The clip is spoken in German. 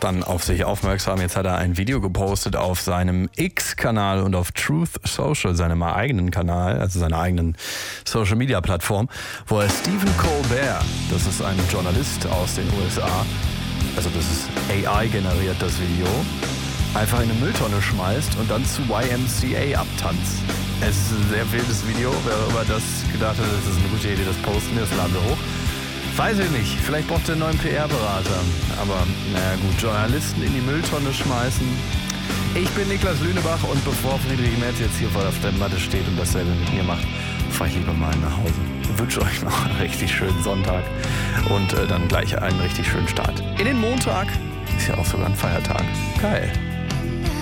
dann auf sich aufmerksam. Jetzt hat er ein Video gepostet auf seinem X-Kanal und auf Truth Social, seinem eigenen Kanal, also seiner eigenen Social-Media-Plattform, wo er Stephen Colbert, das ist ein Journalist aus den USA, also das ist AI generiert, das Video, einfach in eine Mülltonne schmeißt und dann zu YMCA abtanzt. Es ist ein sehr wildes Video. Wer immer das gedacht hat, das ist eine gute Idee, das posten wir, das laden wir hoch. Weiß ich nicht, vielleicht braucht er einen neuen PR-Berater. Aber naja gut, Journalisten in die Mülltonne schmeißen. Ich bin Niklas Lünebach und bevor Friedrich Merz jetzt hier vor auf der Matte steht und dasselbe mit mir macht, fahre ich lieber mal nach Hause. Ich wünsche euch noch einen richtig schönen Sonntag und dann gleich einen richtig schönen Start in den Montag. Ist ja auch sogar ein Feiertag. Geil.